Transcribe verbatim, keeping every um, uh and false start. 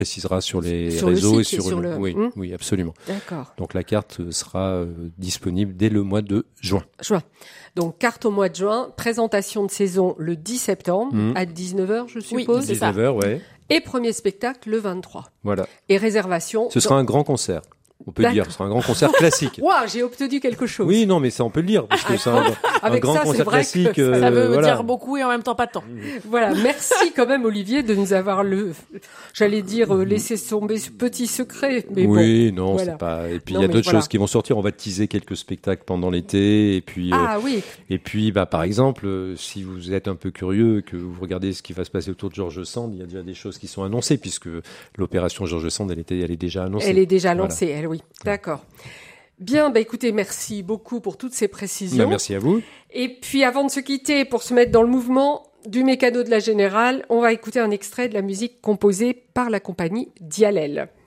précisera sur les sur réseaux le et site sur, et sur le... le... Oui, Hum oui, absolument. D'accord. Donc la carte sera euh, disponible dès le mois de juin. Juin. Donc carte au mois de juin, présentation de saison le dix septembre Mmh. à dix-neuf heures, je Oui, suppose. c'est ça. dix-neuf heures, ouais. Et premier spectacle le vingt-trois. Voilà. Et réservation. Ce sera un grand concert. On peut le dire, ce sera un grand concert classique. Waouh, j'ai obtenu quelque chose. Oui, non, mais ça, on peut le dire, parce que c'est un, un Avec grand ça, c'est concert vrai classique. que euh, Ça veut voilà. dire beaucoup et en même temps pas tant. Voilà, merci quand même Olivier de nous avoir le, j'allais dire euh, laissé tomber ce petit secret, mais oui, bon. non, voilà. c'est pas. Et puis il Non, y a mais d'autres voilà. choses qui vont sortir. On va teaser quelques spectacles pendant l'été, et puis. euh, Ah oui. Et puis, bah, par exemple, euh, si vous êtes un peu curieux, que vous regardez ce qui va se passer autour de George Sand, il y a déjà des choses qui sont annoncées, puisque l'opération George Sand, elle était, elle est déjà annoncée. Elle est déjà Voilà. lancée, elle, oui. D'accord. Bien, bah écoutez, merci beaucoup pour toutes ces précisions. Bah, merci à vous. Et puis avant de se quitter, pour se mettre dans le mouvement du mécano de la Générale, on va écouter un extrait de la musique composée par la compagnie Dialel.